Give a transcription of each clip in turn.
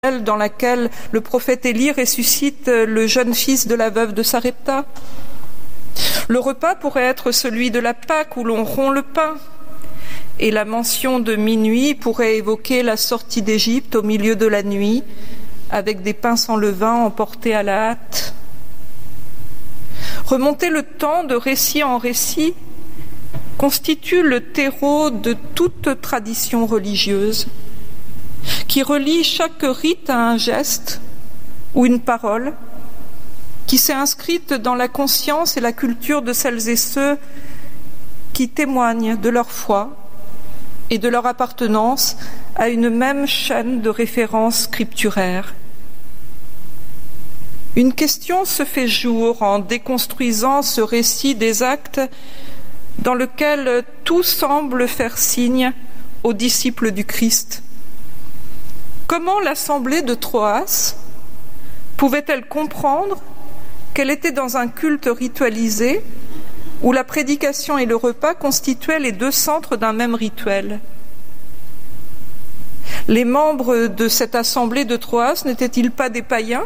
dans laquelle le prophète Élie ressuscite le jeune fils de la veuve de Sarepta. Le repas pourrait être celui de la Pâque où l'on rompt le pain. Et la mention de minuit pourrait évoquer la sortie d'Égypte au milieu de la nuit, avec des pains sans levain emportés à la hâte. Remonter le temps de récit en récit constitue le terreau de toute tradition religieuse, qui relie chaque rite à un geste ou une parole, qui s'est inscrite dans la conscience et la culture de celles et ceux qui témoignent de leur foi et de leur appartenance à une même chaîne de références scripturaires. Une question se fait jour en déconstruisant ce récit des actes dans lequel tout semble faire signe aux disciples du Christ. Comment l'assemblée de Troas pouvait-elle comprendre qu'elle était dans un culte ritualisé où la prédication et le repas constituaient les deux centres d'un même rituel? Les membres de cette assemblée de Troas n'étaient-ils pas des païens,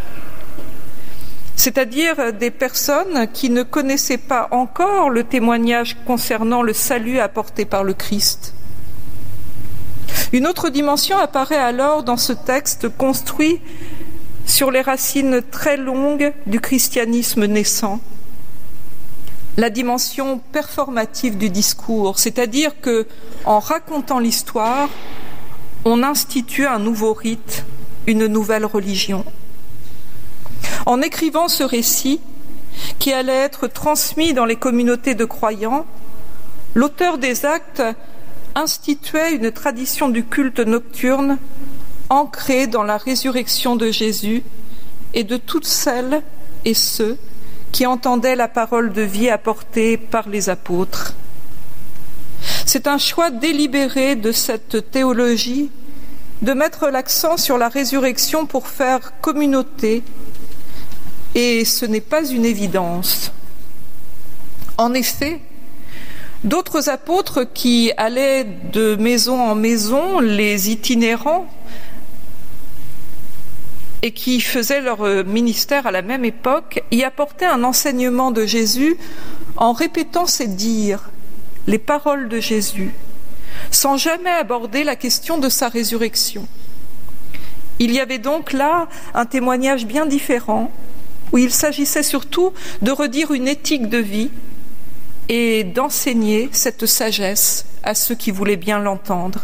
c'est-à-dire des personnes qui ne connaissaient pas encore le témoignage concernant le salut apporté par le Christ? Une autre dimension apparaît alors dans ce texte construit sur les racines très longues du christianisme naissant. La dimension performative du discours, c'est-à-dire que, en racontant l'histoire, on institue un nouveau rite, une nouvelle religion. En écrivant ce récit, qui allait être transmis dans les communautés de croyants, l'auteur des Actes instituait une tradition du culte nocturne ancrée dans la résurrection de Jésus et de toutes celles et ceux qui entendaient la parole de vie apportée par les apôtres. C'est un choix délibéré de cette théologie de mettre l'accent sur la résurrection pour faire communauté, et ce n'est pas une évidence. En effet, d'autres apôtres qui allaient de maison en maison, les itinérants, et qui faisaient leur ministère à la même époque, y apportaient un enseignement de Jésus en répétant ses dires, les paroles de Jésus, sans jamais aborder la question de sa résurrection. Il y avait donc là un témoignage bien différent, où il s'agissait surtout de redire une éthique de vie et d'enseigner cette sagesse à ceux qui voulaient bien l'entendre.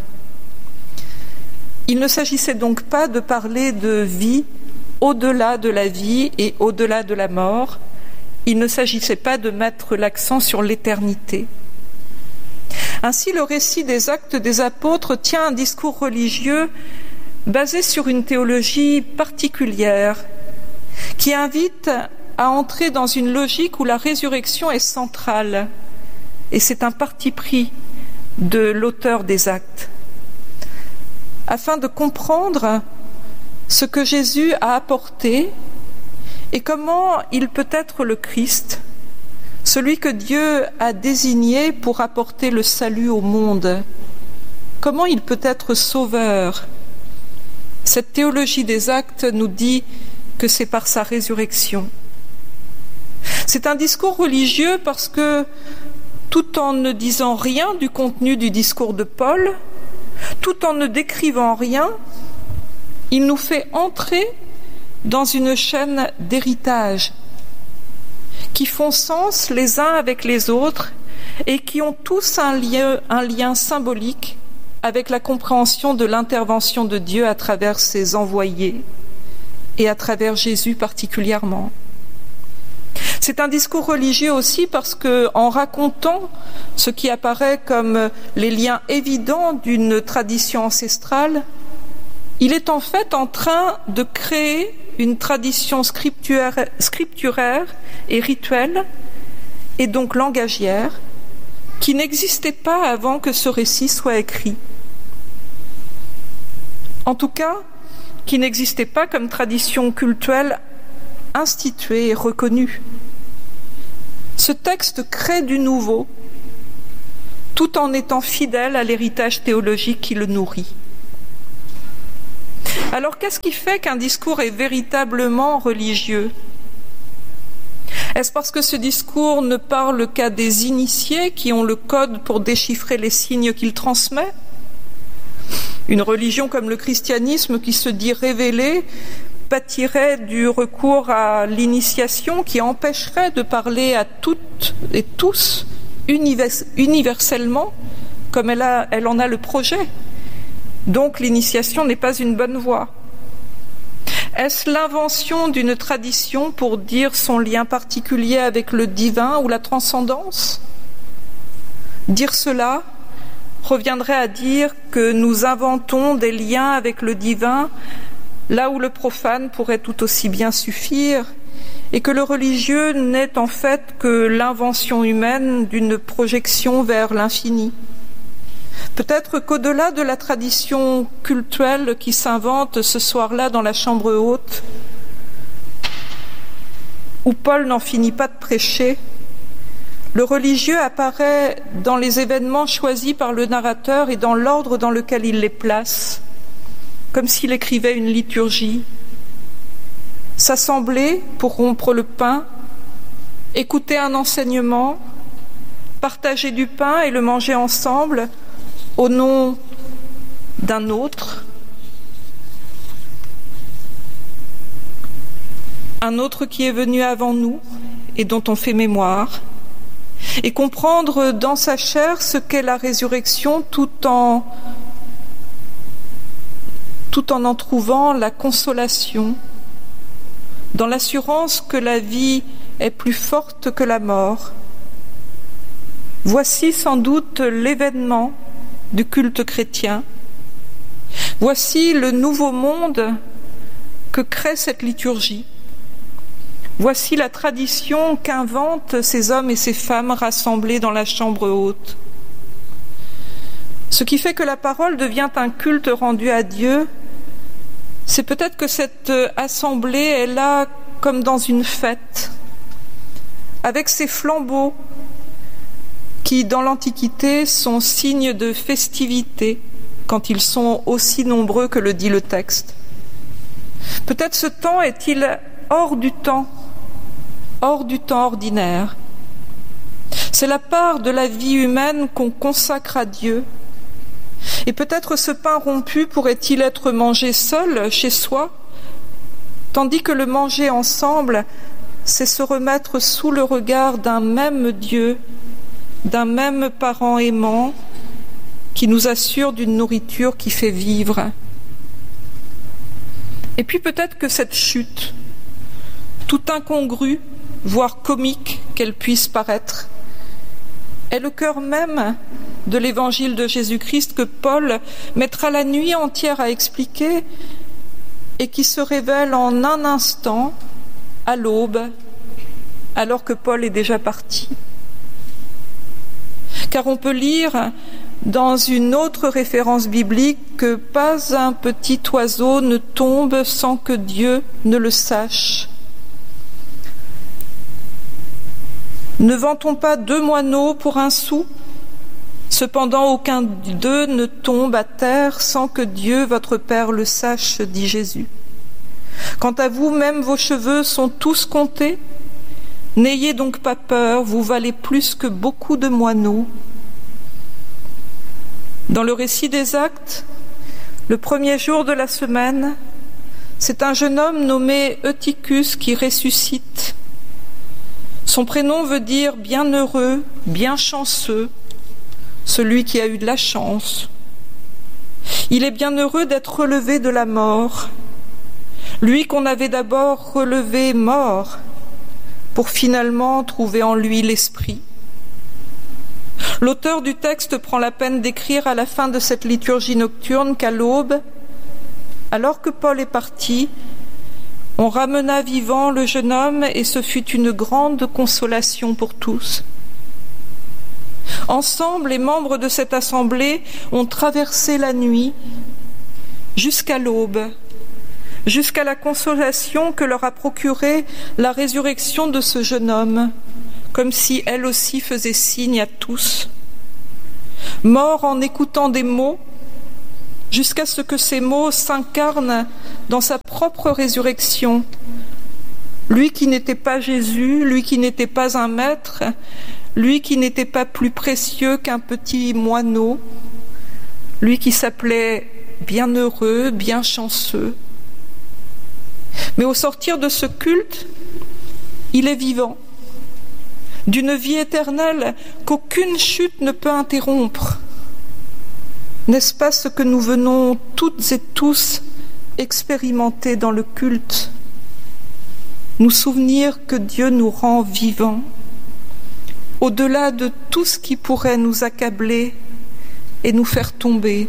Il ne s'agissait donc pas de parler de vie au-delà de la vie et au-delà de la mort. Il ne s'agissait pas de mettre l'accent sur l'éternité. Ainsi, le récit des Actes des Apôtres tient un discours religieux basé sur une théologie particulière qui invite à entrer dans une logique où la résurrection est centrale. Et c'est un parti pris de l'auteur des Actes. Afin de comprendre ce que Jésus a apporté et comment il peut être le Christ, celui que Dieu a désigné pour apporter le salut au monde, comment il peut être sauveur. Cette théologie des Actes nous dit que c'est par sa résurrection. C'est un discours religieux parce que, tout en ne disant rien du contenu du discours de Paul, tout en ne décrivant rien, il nous fait entrer dans une chaîne d'héritage qui font sens les uns avec les autres et qui ont tous un lien symbolique avec la compréhension de l'intervention de Dieu à travers ses envoyés et à travers Jésus particulièrement. C'est un discours religieux aussi parce que, en racontant ce qui apparaît comme les liens évidents d'une tradition ancestrale, il est en fait en train de créer une tradition scripturaire et rituelle, et donc langagière, qui n'existait pas avant que ce récit soit écrit. En tout cas, qui n'existait pas comme tradition cultuelle instituée et reconnue. Ce texte crée du nouveau, tout en étant fidèle à l'héritage théologique qui le nourrit. Alors qu'est-ce qui fait qu'un discours est véritablement religieux ? Est-ce parce que ce discours ne parle qu'à des initiés qui ont le code pour déchiffrer les signes qu'il transmet ? Une religion comme le christianisme qui se dit révélée pâtirait du recours à l'initiation qui empêcherait de parler à toutes et tous universellement comme elle en a le projet. Donc l'initiation n'est pas une bonne voie. Est-ce l'invention d'une tradition pour dire son lien particulier avec le divin ou la transcendance ? Dire cela reviendrait à dire que nous inventons des liens avec le divin là où le profane pourrait tout aussi bien suffire, et que le religieux n'est en fait que l'invention humaine d'une projection vers l'infini. Peut-être qu'au-delà de la tradition cultuelle qui s'invente ce soir-là dans la chambre haute, où Paul n'en finit pas de prêcher, le religieux apparaît dans les événements choisis par le narrateur et dans l'ordre dans lequel il les place, comme s'il écrivait une liturgie. S'assembler pour rompre le pain, écouter un enseignement, partager du pain et le manger ensemble au nom d'un autre, un autre qui est venu avant nous et dont on fait mémoire, et comprendre dans sa chair ce qu'est la résurrection tout en trouvant la consolation, dans l'assurance que la vie est plus forte que la mort. Voici sans doute l'événement du culte chrétien. Voici le nouveau monde que crée cette liturgie. Voici la tradition qu'inventent ces hommes et ces femmes rassemblés dans la chambre haute. Ce qui fait que la parole devient un culte rendu à Dieu, c'est peut-être que cette assemblée est là comme dans une fête, avec ses flambeaux qui, dans l'Antiquité, sont signes de festivité quand ils sont aussi nombreux que le dit le texte. Peut-être ce temps est-il hors du temps ordinaire. C'est la part de la vie humaine qu'on consacre à Dieu. Et peut-être ce pain rompu pourrait-il être mangé seul, chez soi, tandis que le manger ensemble, c'est se remettre sous le regard d'un même Dieu, d'un même parent aimant, qui nous assure d'une nourriture qui fait vivre. Et puis peut-être que cette chute, tout incongrue, voire comique qu'elle puisse paraître, est le cœur même de l'évangile de Jésus-Christ que Paul mettra la nuit entière à expliquer et qui se révèle en un instant, à l'aube, alors que Paul est déjà parti. Car on peut lire dans une autre référence biblique que pas un petit oiseau ne tombe sans que Dieu ne le sache. Ne vend-on pas 2 moineaux pour 1 sou ? Cependant, aucun d'eux ne tombe à terre sans que Dieu, votre Père, le sache, dit Jésus. Quant à vous, même vos cheveux sont tous comptés. N'ayez donc pas peur, vous valez plus que beaucoup de moineaux. Dans le récit des Actes, le premier jour de la semaine, c'est un jeune homme nommé Eutychus qui ressuscite. Son prénom veut dire bienheureux, bien chanceux, celui qui a eu de la chance. Il est bienheureux d'être relevé de la mort, lui qu'on avait d'abord relevé mort, pour finalement trouver en lui l'esprit. L'auteur du texte prend la peine d'écrire à la fin de cette liturgie nocturne qu'à l'aube, alors que Paul est parti, on ramena vivant le jeune homme et ce fut une grande consolation pour tous. Ensemble, les membres de cette assemblée ont traversé la nuit jusqu'à l'aube, jusqu'à la consolation que leur a procurée la résurrection de ce jeune homme, comme si elle aussi faisait signe à tous. Mort en écoutant des mots, jusqu'à ce que ces mots s'incarnent dans sa propre résurrection. Lui qui n'était pas Jésus, lui qui n'était pas un maître, lui qui n'était pas plus précieux qu'un petit moineau, lui qui s'appelait bienheureux, bien chanceux. Mais au sortir de ce culte, il est vivant, d'une vie éternelle qu'aucune chute ne peut interrompre. N'est-ce pas ce que nous venons toutes et tous expérimenter dans le culte? Nous souvenir que Dieu nous rend vivants, au-delà de tout ce qui pourrait nous accabler et nous faire tomber.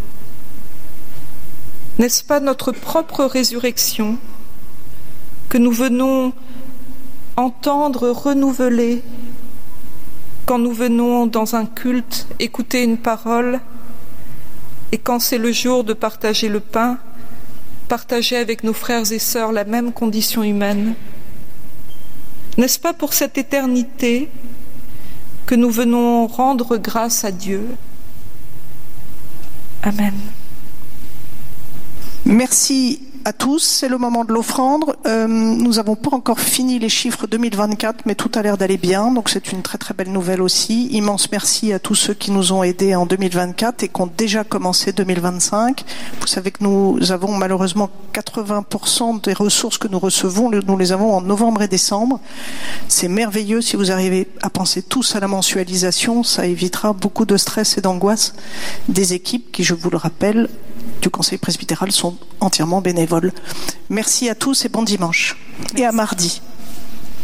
N'est-ce pas notre propre résurrection que nous venons entendre renouveler quand nous venons dans un culte écouter une parole et quand c'est le jour de partager le pain, partager avec nos frères et sœurs la même condition humaine? N'est-ce pas pour cette éternité que nous venons rendre grâce à Dieu? Amen. Merci à tous, c'est le moment de l'offrande. Nous n'avons pas encore fini les chiffres 2024, mais tout a l'air d'aller bien, donc c'est une très très belle nouvelle aussi. Immense merci à tous ceux qui nous ont aidés en 2024 et qui ont déjà commencé 2025. Vous savez que nous avons malheureusement 80% des ressources que nous recevons, nous les avons en novembre et décembre. C'est merveilleux si vous arrivez à penser tous à la mensualisation, ça évitera beaucoup de stress et d'angoisse des équipes qui, je vous le rappelle, du Conseil presbytéral sont entièrement bénévoles. Merci à tous et bon dimanche. Et à mardi.